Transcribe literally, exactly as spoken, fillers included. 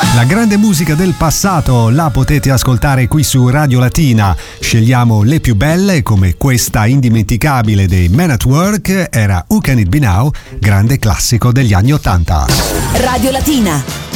La grande musica del passato la potete ascoltare qui su Radio Latina. Scegliamo le più belle, come questa indimenticabile dei Men at Work, era Who Can It Be Now, grande classico degli anni ottanta. Radio Latina.